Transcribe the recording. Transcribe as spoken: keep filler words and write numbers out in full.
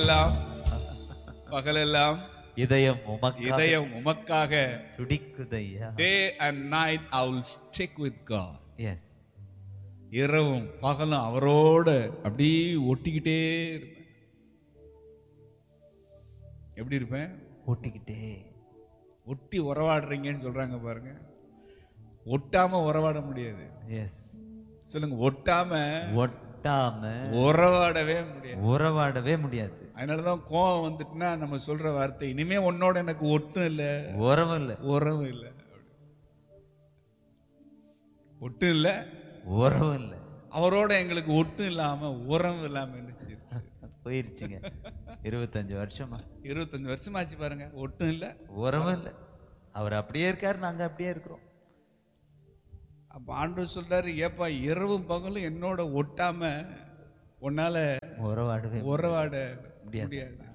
எல்லாம் பகலெல்லாம் இதயம் உமக்காக இதயம் உமக்காக துடிக்குதையா. day and night I will stick with God. S, இரவும் பகலும் அவரோட அப்படியே ஒட்டிக்கிட்டே இருப்பேன். எப்படி இருப்பேன்? ஒட்டிக்கிட்டே. ஒட்டி உறவாடுறீங்கன்னு சொல்றாங்க பாருங்க. ஒட்டாம உறவாட முடியாது. எஸ், சொல்லுங்க, ஒட்டாம ஒட்டாம உறவாடவே முடியாது. உறவாடவே முடியாது. அதனாலதான் கோவம் வந்துட்டுனா நம்ம சொல்ற வார்த்தை, இனிமே உன்னோட எனக்கு ஒட்டும் இல்ல, உறவும் இல்ல, உறவும் இல்ல. ஒட்டும் இல்ல, உறவும் இல்ல. அவரோட எங்களுக்கு ஒட்டும் இல்லாம உறவும் இல்லாம போயிருச்சுங்க. இருபத்தஞ்சு வருஷமா இருபத்தஞ்சு வருஷமாச்சு பாருங்க. ஒட்டும் இல்ல, உறவும் இல்ல. அவர் அப்படியே இருக்காரு, நாங்க அப்படியே இருக்கிறோம். அப்ப ஆண்டவர் சொல்றாரு, ஏப்பா இரவும் பகலும் என்னோட ஒட்டாம உன்னால உறவாடவே உறவாட முடியாது. முடியாது.